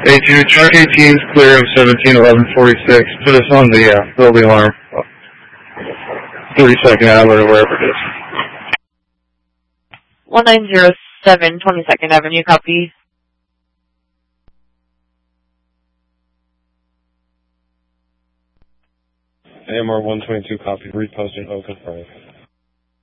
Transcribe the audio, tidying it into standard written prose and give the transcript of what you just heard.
A2, truck 18's clear of 171146. Put us on the building alarm. 32nd Avenue, or wherever it is. 1907 22nd Avenue, copy. AMR 122, copy. Reposting, O confirmed.